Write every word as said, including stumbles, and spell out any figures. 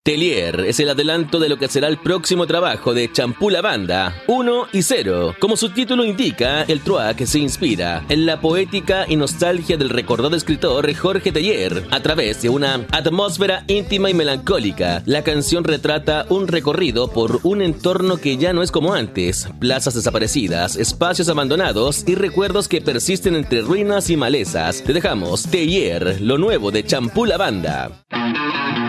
Telier es el adelanto de lo que será el próximo trabajo de Champú Lavanda, uno y cero. Como su título indica, el track se inspira en la poética y nostalgia del recordado escritor Jorge Teillier. A través de una atmósfera íntima y melancólica, la canción retrata un recorrido por un entorno que ya no es como antes, plazas desaparecidas, espacios abandonados y recuerdos que persisten entre ruinas y malezas. Te dejamos Teillier, lo nuevo de Champú Lavanda.